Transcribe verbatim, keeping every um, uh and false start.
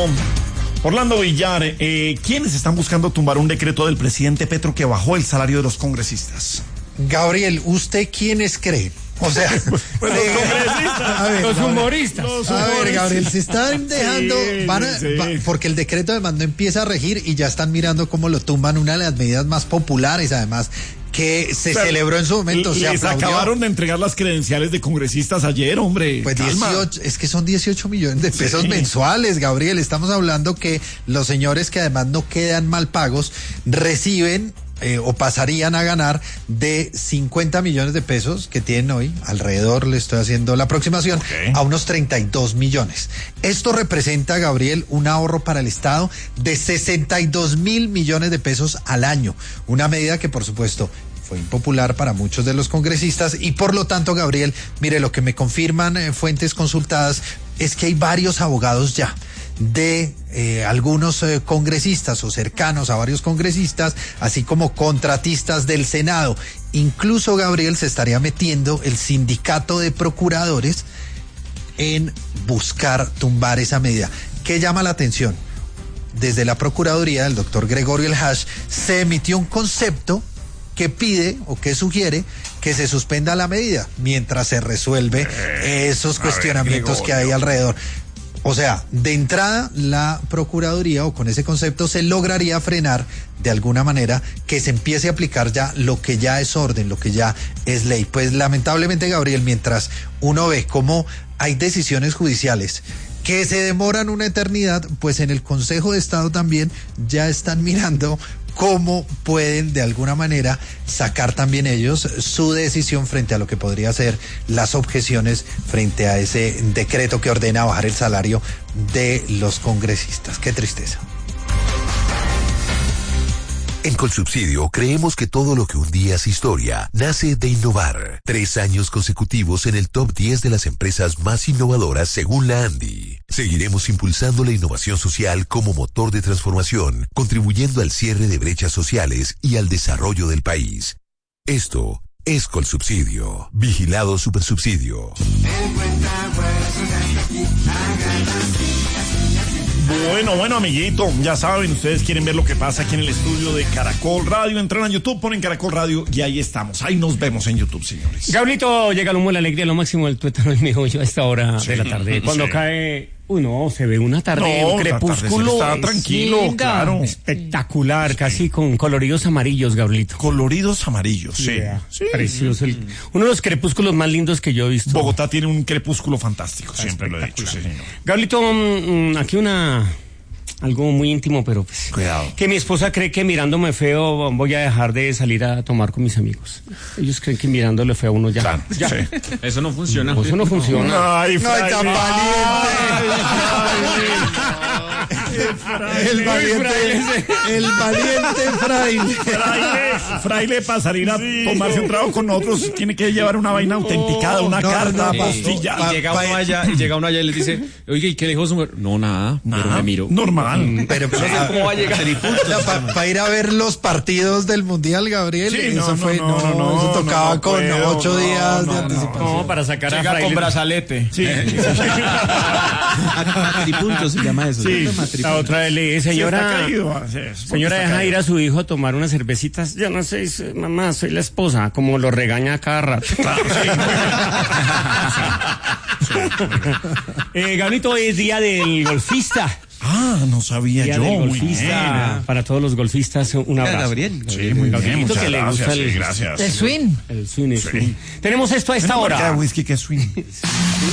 Orlando Villar, eh, ¿quiénes están buscando tumbar un decreto del presidente Petro que bajó el salario de los congresistas? Gabriel, ¿usted quiénes cree? O sea, pues los congresistas, a ver, los humoristas. Los a ver, Gabriel, se están dejando, sí, van a, sí. va, porque el decreto además no empieza a regir y ya están mirando cómo lo tumban, una de las medidas más populares además que se Pero, celebró en su momento. Les se aplaudió. Acabaron de entregar las credenciales de congresistas ayer, hombre. Pues dieciocho, es que son dieciocho millones de pesos sí. mensuales, Gabriel. Estamos hablando que los señores que además no quedan mal pagos reciben Eh, o pasarían a ganar de cincuenta millones de pesos que tienen hoy, alrededor, le estoy haciendo la aproximación, okay. a unos treinta y dos millones. Esto representa, Gabriel, un ahorro para el Estado de sesenta y dos mil millones de pesos al año. Una medida que, por supuesto, fue impopular para muchos de los congresistas y por lo tanto, Gabriel, mire, lo que me confirman eh, fuentes consultadas es que hay varios abogados ya de eh, algunos eh, congresistas o cercanos a varios congresistas, así como contratistas del Senado. Incluso, Gabriel, se estaría metiendo el sindicato de procuradores en buscar tumbar esa medida. ¿Qué llama la atención? Desde la Procuraduría del doctor Gregorio El Hash se emitió un concepto que pide o que sugiere que se suspenda la medida mientras se resuelve eh, esos cuestionamientos ver, que hay alrededor. O sea, de entrada, la Procuraduría, o con ese concepto, se lograría frenar de alguna manera que se empiece a aplicar ya lo que ya es orden, lo que ya es ley. Pues lamentablemente, Gabriel, mientras uno ve cómo hay decisiones judiciales que se demoran una eternidad, pues en el Consejo de Estado también ya están mirando cómo pueden de alguna manera sacar también ellos su decisión frente a lo que podría ser las objeciones frente a ese decreto que ordena bajar el salario de los congresistas. Qué tristeza. En Colsubsidio creemos que todo lo que un día es historia nace de innovar. Tres años consecutivos en el top diez de las empresas más innovadoras según la ANDI. Seguiremos impulsando la innovación social como motor de transformación, contribuyendo al cierre de brechas sociales y al desarrollo del país. Esto es Colsubsidio. Vigilado Supersubsidio. Bueno, bueno, amiguito, ya saben, ustedes quieren ver lo que pasa aquí en el estudio de Caracol Radio, entran a YouTube, ponen Caracol Radio y ahí estamos, ahí nos vemos en YouTube, señores. Gablito, llega el humo de la alegría, lo máximo del tuétano y meollo a esta hora sí, de la tarde, cuando sí. cae, uy no, se ve una tarde, no, un crepúsculo. Está tranquilo, linda, claro. Espectacular, sí. casi con coloridos amarillos, Gablito. Coloridos amarillos, sí. Yeah, sí. Precioso, el, uno de los crepúsculos más lindos que yo he visto. Bogotá tiene un crepúsculo fantástico, siempre lo he dicho, sí, señor. Gablito, um, aquí una... algo muy íntimo, pero pues... Cuidado. Que mi esposa cree que mirándome feo voy a dejar de salir a tomar con mis amigos. Ellos creen que mirándole feo a uno ya... Claro, ya. Sí. Eso no funciona. No, eso no funciona. Ay, no, ay, tan valiente. El valiente, el valiente fraile. Fraile, fraile para salir a sí. tomarse un trago con nosotros tiene que llevar una vaina autenticada, una no, carta, no, postilla. No, y, llega uno allá, y llega uno allá y le dice, oye, ¿y qué le dijo su mujer? No, nada, nada, pero me miro. Normal. Mm, pero pues, no sé cómo va a llegar. Para pa ir a ver los partidos del Mundial, Gabriel, sí, eso no, fue, no, no, no, no eso tocaba no, con puedo, ocho no, días no, de no, anticipación. No, para sacar llega a fraile. Con brazalete. Sí. Matripunto se llama eso. Sí. La otra le dice, señora, sí, señora, deja ir a su hijo a tomar unas cervecitas. Yo no sé, mamá, soy la esposa, como lo regaña cada rato. Claro, sí. eh, Gablito, es día del golfista. Ah, no sabía día yo. Del golfista. Para todos los golfistas, un abrazo. Gabriel. Sí, muy bien. Muchas que gracias. Le gusta el, sí, gracias. El swing. El swing, el swing. Tenemos esto a esta Una hora. marca de whisky que es swing.